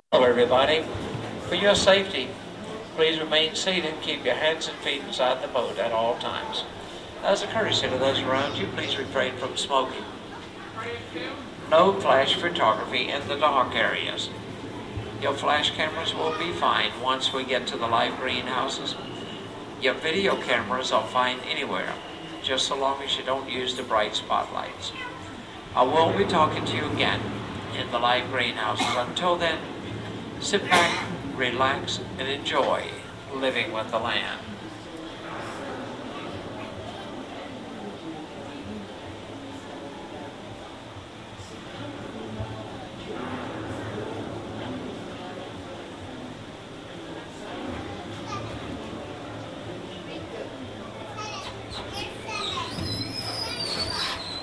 Hello everybody. For your safety, please remain seated and keep your hands and feet inside the boat at all times. As a courtesy to those around you, please refrain from smoking. No flash photography in the dark areas. Your flash cameras will be fine once we get to the live greenhouses. Your video cameras are fine anywhere, just so long as you don't use the bright spotlights. I will be talking to you again in the live greenhouses. Until then, sit back, relax, and enjoy living with the land.